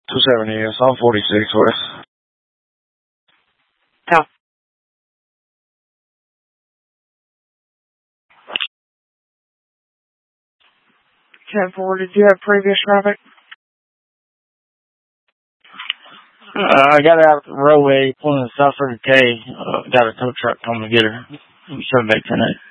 270, yes. I'm 46 West. Yeah. 10-4, did you have previous traffic? I got out the roadway, pulling the South 30K. Got a tow truck coming to get her. 7 back 10-8.